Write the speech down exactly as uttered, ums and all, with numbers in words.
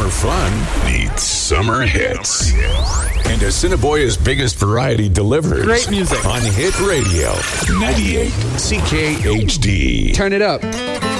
Summer fun needs summer hits. And Assiniboia's biggest variety delivered. Great music. On Hit Radio. ninety-eight C K H D. Turn it up.